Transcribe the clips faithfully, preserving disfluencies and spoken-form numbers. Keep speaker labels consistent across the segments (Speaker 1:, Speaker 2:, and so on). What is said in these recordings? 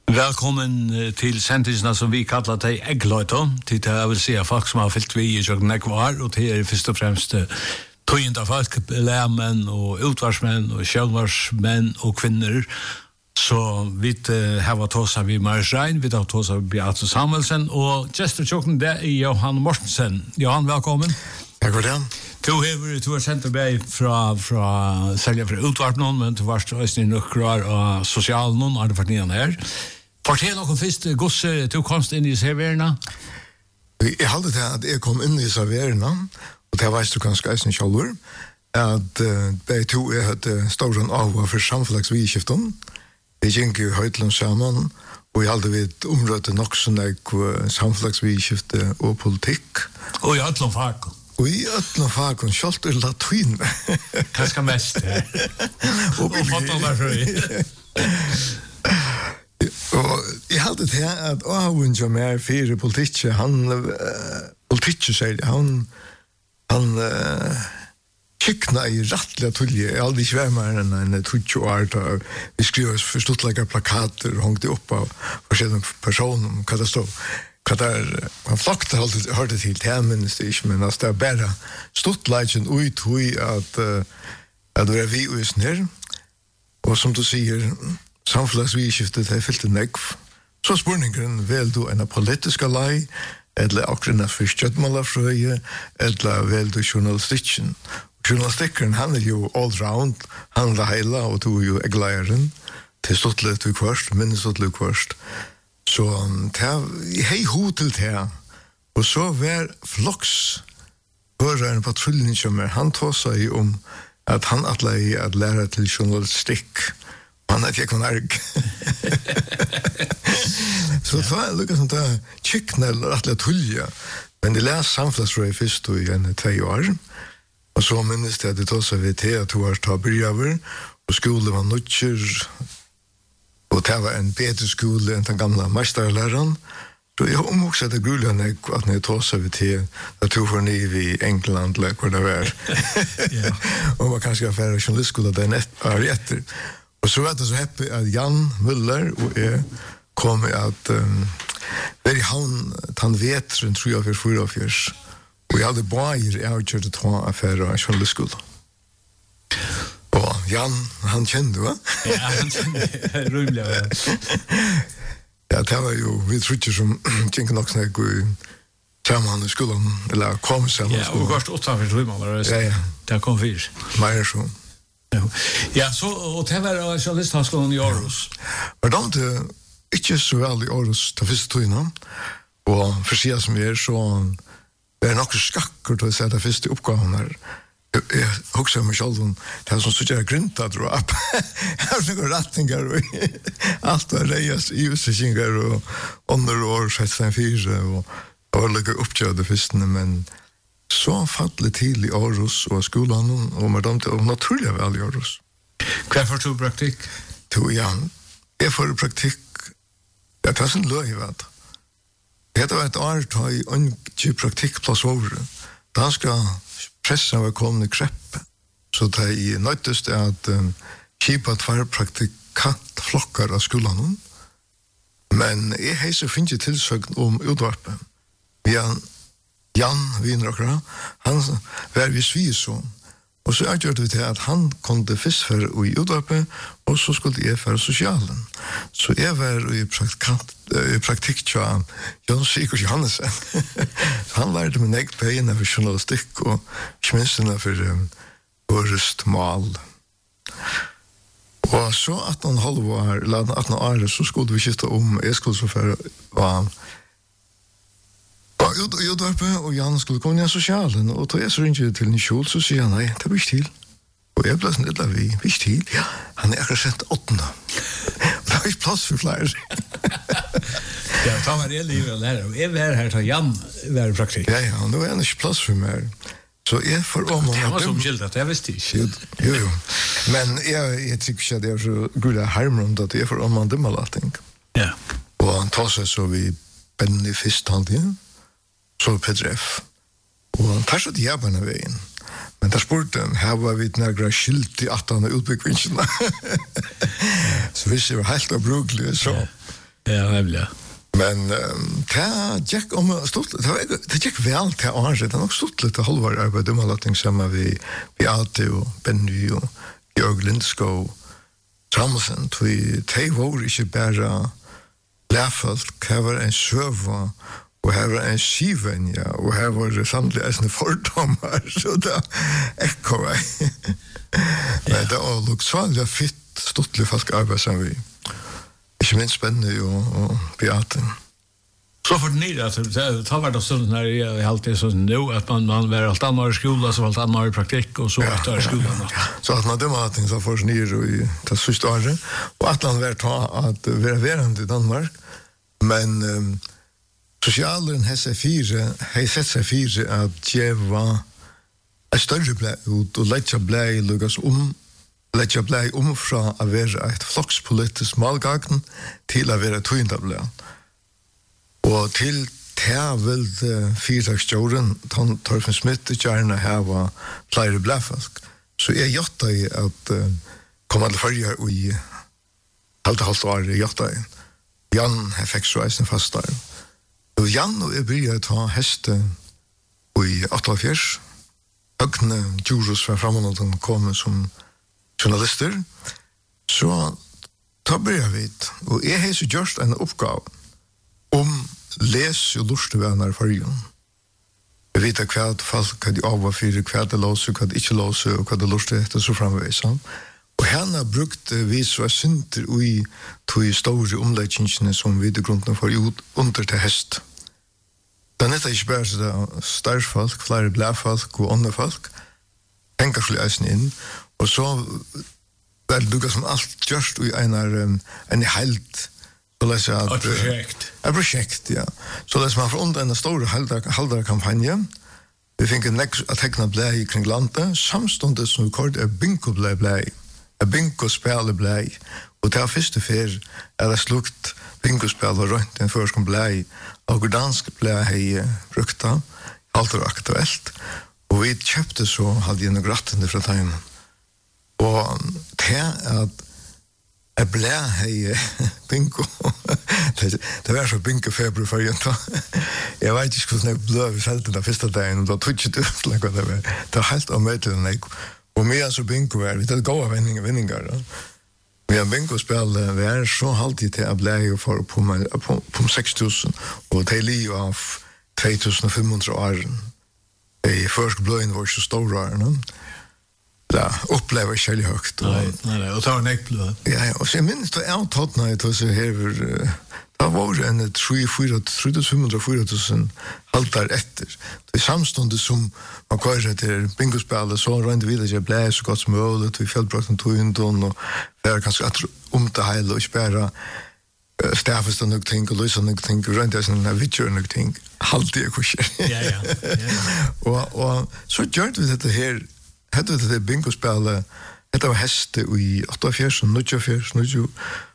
Speaker 1: Välkommen till sentingarna som vi kallar till ägglöjton. Till det jag vill säga folk som har fyllt vi i köken kvar och det är först och främst tojenta folk, lämmen och utvarsmän och självarsmän och kvinnor. Så vi har tåsat vid Mars Rein, vi har tåsat vid Beate Samuelsen och gäster köken det är Johan Mortensen. Johan, välkommen.
Speaker 2: Tack för det.
Speaker 1: Du har du har sendt meg fra fra selja fra utvarp noen, men du var også i nøkrar og sosial noen, har du vært nyan her. Fortell noen først, Gosse, du komst inn i serverene?
Speaker 2: Jeg hadde til at jeg kom inn i serverene, og det veist du kanskje eisen kjallur, at uh, de to jeg hadde ståren av for samfunnsvidskiften. Jeg gikk i Høytland sammen, og jeg hadde vidt området nok sånn jeg samfunnsvidskifte og politikk.
Speaker 1: Og i Høytland fag.
Speaker 2: Og i ötlen fagen, kjalt er latin.
Speaker 1: Kanskje mest, ja. Og fattar derfor.
Speaker 2: Og jeg hadde til at Åhavun som er fire politikk, han, uh, politikk, sier han, han uh, kikna i rattliga tulje. Jeg hadde ikke vært mer enn en tjugo år, da vi skriver forståttlige plakater og hongte opp av forskjellige personer, hva det stod. Kadar han flokta alltid hørte til temens det ikke, men altså det er bare stortleggen ut hui at uh, at det er vi og snir og som du sier samfunnsvidskiftet er fyllt negv så spørningen vel du en politiska lei eller akkurat for skjøttmålerfrøye eller vel du journalistikken journalistikken han er jo all round han er heila og du er jo egleieren til stortleg til kvørst minnes stortleg kvørst. Så jeg hei ho til det, og så var Floks, høreren patruljen som er, han tog seg om at han atlei at lære til journalistikk. Han er ikke en erg. Så det var lukket som det kikne eller atlei tulja. Men de lærte samfunnsrøy først i en tvei år, og så minnes det at de tog seg ved til at to år ta brygjøver, og skole var nødger, og det var en bedre skole enn den gamle mesterlæreren. Så jeg har omvokset det grunnen at når jeg tog seg ved til at du får niv i England, eller hvor det var. Og man kanskje har færre journalistskolen den er etter. Og så var det så happy at Jan Müller og jeg kom at um, være i havn, han vet rundt tre og fire og fire. Og jeg hadde bare avgjørt å ta affære av journalistskolen. Og Jan, han kjente, va?
Speaker 1: Ja, han kjente, rymlig, ja.
Speaker 2: Ja, det var jo, vi trodde som kjente nok snakk i sammen i skolen, eller kom sammen i skolen.
Speaker 1: Ja, og gårst åttanfor rymmaler,
Speaker 2: ja, ja.
Speaker 1: Det kom fyr.
Speaker 2: Mer så.
Speaker 1: Ja, så, og det var journalisthøgskolen i Aarhus.
Speaker 2: Men da det ikke så vel i Aarhus, det første togene, og for siden som vi er, så det er nok skakker til å se det første oppgaven her. Jeg husker meg selv om det er som sånn grunta dro opp. Jeg har noen retninger og alt var reies i utsikinger og under år seksten fire og det var litt oppgjørt det første, men så fattelig til i Aarhus og skolen og med dem til å naturlig vel i Aarhus.
Speaker 1: Hva får du praktikk?
Speaker 2: To, ja, jeg får praktikk det er sånn løy, vet det var et år da jeg ikke praktikkplass over da skal pressen var kommet i krepp, så det er nøytest at um, kjipet var praktikantflokker av skolen. Men jeg har så finnet tilsøkt om utvarpet. Jan, Jan Wienrockere, han var vid Sviesson. Og så avgjørte vi til at han kom til fiskføre i utvarpet, og så skulle jeg føre sosialen. Så jeg var i praktikant, i praktikk til Jan Sigurd Johansen. Han lærte meg nekt peiene for journalistikk, og ikke minst for um, årest mal. Og så atten halv år, eller atten år, så skulle vi skifte om, jeg skulle så føre, var og utvarpet, og Jan skulle komme ned sosialen, og da jeg så ringte til en kjol, så sier han, nei, det blir ikke til. Og jeg ble sånn litt av vi, vi ikke til. Ja, han er akkurat sett åttende. Det var ikke plass for flere.
Speaker 1: Ja, det var det livet å lære. Jeg var her til Jan, var i praktikk.
Speaker 2: Ja, ja, det var ikke plass for mer. Så jeg får om...
Speaker 1: Det var som skilt at jeg visste ikke.
Speaker 2: Jo, jo. Men jeg, jeg tykker ikke at jeg er så gullig hermer om det, at jeg får om man dømmer lating.
Speaker 1: Ja.
Speaker 2: Og han tar seg så vi Benny Fist halvtid, så Peter F. Og han tar seg til jævene veien. Men der spurte han, her var vi nærmere skilt i at han er utbyggvinsjene. Så hvis jeg var helt avbrukelig, så
Speaker 1: Ja, nämligen.
Speaker 2: Men det gick om stort det gick väl till Ange det nog stort lite halvår arbete med allting som vi vi alltid och Benny och Jörg Lindskog Thomasen vi te var inte bara lärfolk cover en server och här var en skiven ja och här var det samtliga en fördomar så där echo men det all looks så det fit stort lite folk arbete som vi inte minst spännande och Beate.
Speaker 1: Så för ni att det tar vart så när jag alltid så nu att man man var allt annat i skolan så allt annat i praktik och så efter skolan.
Speaker 2: Så att man dömer att så för ni och det sista året och att man vart att vara verande i Danmark men um, socialen har fyra har sett sig fyra att ge var ett större blä och lägga blä Lukas om lägga blä om från att vara ett flockspolitiskt målgagn till att vara tvåindablä. Og til tævel fyrtagsjorden, Torfen Smith og Kjærne her var flere blæfolk. Så jeg gjorde i at uh, komme til førje i halvt halvt år i gjorde. Jan har fikk så eisen fast der. Og Jan og jeg begynte å ta heste i åttiåtte. Høgne Djurus fra fremmednåten kom som journalister. Så da begynte vi. Og jeg har så gjort en oppgave om les og lustevenner for jorden. Jeg vet hva folk hva de avvarfyrer, hva de låser, hva de ikke låser, og hva de luster etter så fremveis. Og henne brukte vi så synder i to store omleggingene som vi til grunnen for under til hest. Det er nettopp ikke bare så det er størrfolk, flere blæfolk og andre folk. Tenker skulle eisen inn. Og så var det lukket som alt gjørst i en, en helt så läser jag
Speaker 1: ett projekt.
Speaker 2: Ett projekt, ja. Så läser man från en stor halvdara kampanje. Vi fick en next att teckna blä i kring landet. Samstundes som vi kallade ett bingo blä blä. Ett bingo spel blä. Och det här första för är det slukt bingo spel och runt en förskon blä. Och dansk blä i brukta. Allt är aktuellt. Och vi köpte så hade jag några grattande från tajmen. Och det är att jeg ble hei bingo. det, det var så bingo-feber for jenta. Jeg vet ikke hvordan jeg ble vi feltet den første dagen, og da tog ikke det ut. Det var, det var helt omøtelig. Og mye så bingo er, vi tatt gode vinninger. vinninger Mye bingo-spill, vi er så halvtid til jeg ble for på, på, på seks tusen, og det er liv av to tusen fem hundre år. I første bløyen var så store år. Ja, upplever kjell högt.
Speaker 1: Nej, nej, nej. Och ta en äckblad.
Speaker 2: Ja, ja. Och så minns då jag tog när jag tog så här det var en tre fyra tre fem hundra fyra tusen haltar efter. Det samståndet som man kör till bingospel så runt vidare jag blev så gott som möjligt. Vi fällde brått en tog och det är kanske att om det hela och spärra staffest och någonting och lösa någonting runt det sån här vitcher någonting. Halt det kurser.
Speaker 1: Ja, ja.
Speaker 2: Och och så gör vi det här. Hette det bingospel, det var heste i åttiåtte, nittiåtte, nittiåtte,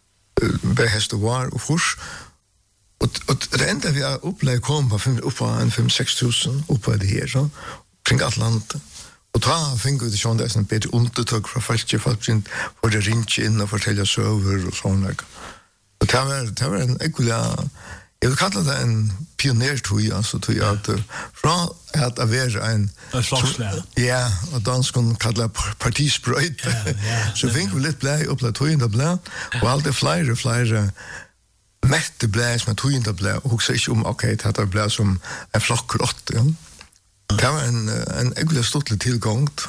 Speaker 2: be heste var og fors. Og, og det enda vi har opplevd kom på oppe en fem seks tusen oppe det her, så, kring Atlantet. Og da fikk vi det sånn, det er sånn bedre undertøk fra folk, folk for det ringe inn og fortelle søver og sånn. Og det var, det var en ekkelig, jeg vil kalle det en pionertøy, altså tøy at fra at det var en
Speaker 1: en slagslærer.
Speaker 2: Ja, og danskene kaller det partisprøyt.
Speaker 1: Ja, ja.
Speaker 2: Så fikk vi litt blei, opplevd tøyende blei, og alt det flere, flere mette blei som er tøyende blei, og hukse ikke om, ok, det er blei som en flokkrott, ja. Det var en, en egentlig stortlig tilgångt,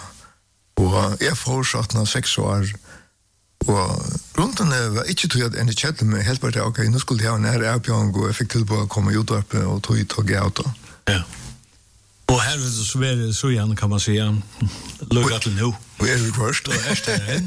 Speaker 2: og jeg fortsatt nå seks år, og grunden var ikke tog at en kjette meg helt bare, ok, nå skulle jeg ha en her avbjørn, og jeg fikk tilbå å komme ut oppe, og tog tog jeg ut.
Speaker 1: Ja. Og her vil det så være så igjen, kan man säga, lukket til nå.
Speaker 2: Og er vi først.
Speaker 1: Og er det her.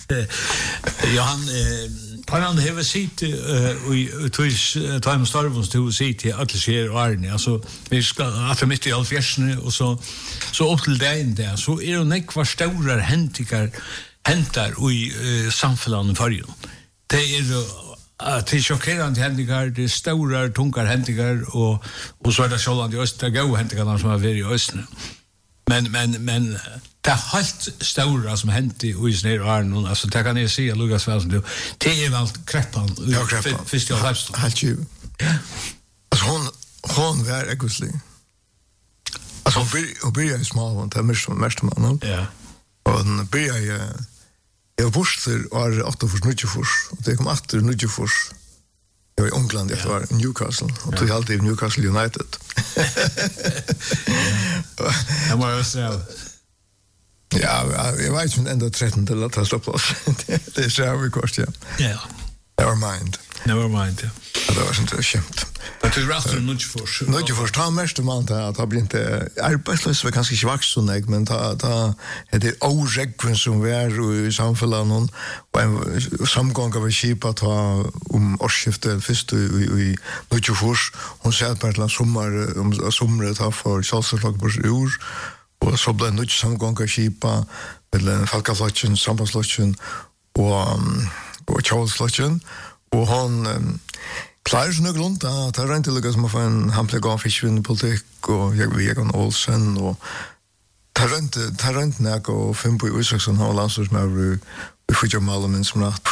Speaker 1: Johan, Parand har sitt i Time Starvons til sitt i alle skjer og Arne. Altså, vi skal at midt i halvfjerdsene, og så, så opp til dagen der, så er det nekvar store hentikar hentar i uh, samfunnet for jo. Det er jo uh, til sjokkerende hentikar, det er store, tungar hentikar, og, og så er det sjålande i Østen, det er gode hentikar som er vært i Østen. Men, men, men det er helt stora som hent i Uis nere Arnon, altså det kan jeg si, Lukas vel som du, det er vel kreppan,
Speaker 2: ja, kreppan,
Speaker 1: fyrst i halvstånd.
Speaker 2: Helt ju.
Speaker 1: Ja.
Speaker 2: Altså hon, hon var eguslig. Altså hon byrja, hon byrja i smal, det er mest, mest mann.
Speaker 1: Ja.
Speaker 2: Og hon byrja i, jeg var borster og er åtta fors, nudje fors, og det kom atter nudje fors. Jag var i England, jag var i Newcastle. Och tog alltid i Newcastle United.
Speaker 1: Det var ju så.
Speaker 2: Ja, jag vet inte ända tretton till att ta stopplås. Det är så här vi kost, ja.
Speaker 1: Ja.
Speaker 2: Never mind.
Speaker 1: Never mind, ja.
Speaker 2: Det var inte kämt.
Speaker 1: Det är rätt att nudge fors.
Speaker 2: Nudge fors, ta mest om man att ha blivit arbetslös var ganska svagt så nej, men ta ta det oregven som vi är i samhällen och samgång av skip att ha om årsskiftet först i nudge fors. Hon säger på ett sommar om sommaren ta för Charleslag på ur och så blev nudge samgång av skip med Falkaflotchen, Sambandsflotchen och och Charleslag och hon klarar sig nog runt att ta rent till att man får en hamplig av fiskvinnepolitik och jag vet en Olsen och ta rent ta rent när och fem på Usaksson har landstormar vi får ju malmen som natt